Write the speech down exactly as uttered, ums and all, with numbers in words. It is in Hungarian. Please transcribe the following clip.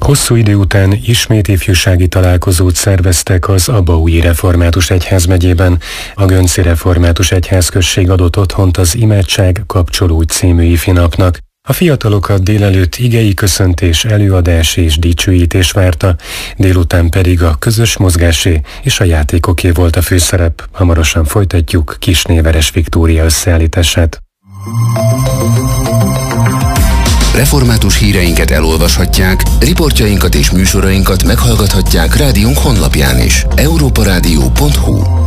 Hosszú idő után ismét ifjúsági találkozót szerveztek az Abaúji Református Egyházmegyében. A Gönci Református Egyházközség adott otthont az Imádság kapcsolódj című ifinapnak. A fiatalokat délelőtt igei köszöntés, előadás és dicsőítés várta, délután pedig a közös mozgásé és a játékoké volt a főszerep. Hamarosan folytatjuk Kisnéveres Viktória összeállítását. Református híreinket elolvashatják, riportjainkat és műsorainkat meghallgathatják rádiónk honlapján is. európa rádió pont hu